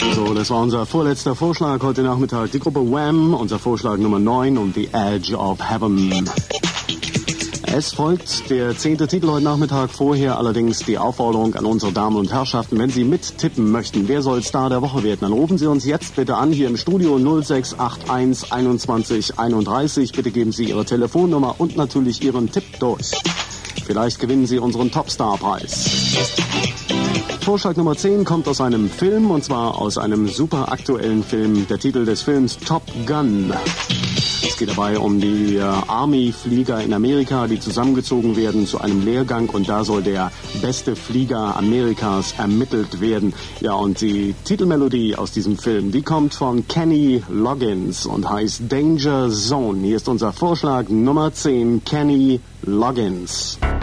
So, das war unser vorletzter Vorschlag heute Nachmittag. Die Gruppe Wham, unser Vorschlag Nummer 9, um The Edge of Heaven. Es folgt der 10. Titel heute Nachmittag. Vorher allerdings die Aufforderung an unsere Damen und Herrschaften, wenn Sie mittippen möchten, wer soll Star der Woche werden, dann rufen Sie uns jetzt bitte an hier im Studio 0681 21 31. Bitte geben Sie Ihre Telefonnummer und natürlich Ihren Tipp durch. Vielleicht gewinnen Sie unseren Topstar-Preis. Vorschlag Nummer 10 kommt aus einem Film, und zwar aus einem super aktuellen Film. Der Titel des Films Top Gun. Es geht dabei um die Army-Flieger in Amerika, die zusammengezogen werden zu einem Lehrgang, und da soll der beste Flieger Amerikas ermittelt werden. Ja, und die Titelmelodie aus diesem Film, die kommt von Kenny Loggins und heißt Danger Zone. Hier ist unser Vorschlag Nummer 10, Kenny Loggins.